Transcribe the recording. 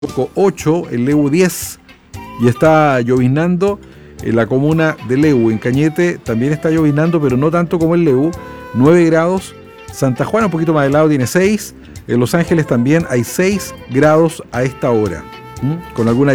8, en Leu 10, y está lloviznando en la comuna de Leu. En Cañete también está lloviznando, pero no tanto como en Leu, 9 grados. Santa Juana, un poquito más helado, tiene 6. En Los Ángeles también hay 6 grados a esta hora, con alguna